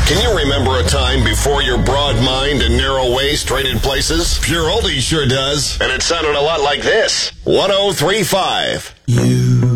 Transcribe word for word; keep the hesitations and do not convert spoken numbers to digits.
Can you remember a time before your broad mind and narrow waist traded places? Pure Oldie sure does. And it sounded a lot like this. one oh three point five. You